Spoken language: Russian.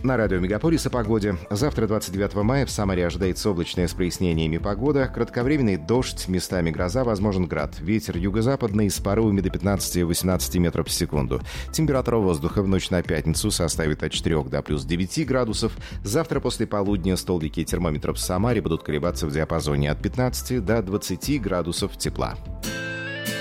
На радио Мегаполис о погоде. Завтра, 29 мая, в Самаре ожидается облачная с прояснениями погода. Кратковременный дождь, местами гроза, возможен град. Ветер юго-западный с порывами до 15-18 метров в секунду. Температура воздуха в ночь на пятницу составит от 4 до плюс 9 градусов. Завтра после полудня столбики термометров в Самаре будут колебаться в диапазоне от 15 до 20 градусов тепла.